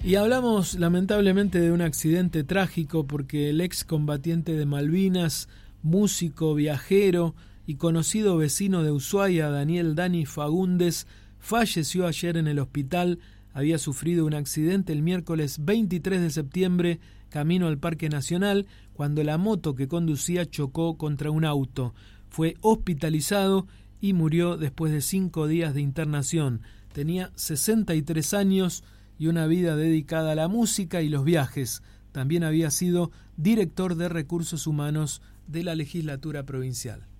Y hablamos lamentablemente de un accidente trágico porque el excombatiente de Malvinas, músico, viajero y conocido vecino de Ushuaia, Daniel Dani Fagundes, falleció ayer en el hospital. Había sufrido un accidente el miércoles 23 de septiembre camino al Parque Nacional cuando la moto que conducía chocó contra un auto. Fue hospitalizado y murió después de 5 días de internación. Tenía 63 años y una vida dedicada a la música y los viajes. También había sido director de Recursos Humanos de la Legislatura Provincial.